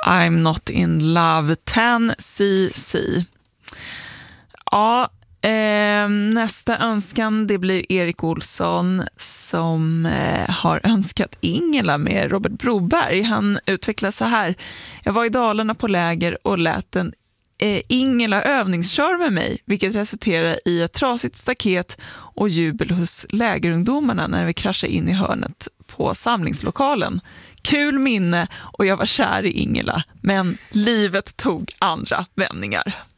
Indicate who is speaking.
Speaker 1: I'm not in love 10cc. Ja, nästa önskan det blir Erik Olsson som har önskat Ingela med Robert Broberg. Han utvecklar så här: jag var i Dalarna på läger och lät en Ingela övningskör med mig, vilket resulterade i ett trasigt staket och jubel hos lägerungdomarna när vi kraschade in i hörnet på samlingslokalen. Kul minne och jag var kär i Ingela, men livet tog andra vändningar.